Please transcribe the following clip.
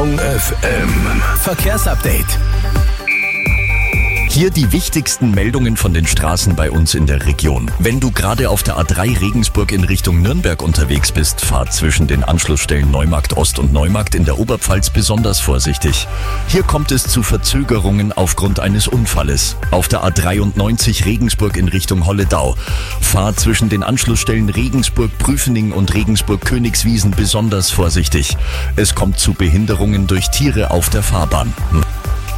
Detektor FM. Verkehrsupdate. Hier die wichtigsten Meldungen von den Straßen bei uns in der Region. Wenn du gerade auf der A3 Regensburg in Richtung Nürnberg unterwegs bist, fahr zwischen den Anschlussstellen Neumarkt Ost und Neumarkt in der Oberpfalz besonders vorsichtig. Hier kommt es zu Verzögerungen aufgrund eines Unfalles. Auf der A93 Regensburg in Richtung Holledau. Fahr zwischen den Anschlussstellen Regensburg-Prüfening und Regensburg-Königswiesen besonders vorsichtig. Es kommt zu Behinderungen durch Tiere auf der Fahrbahn.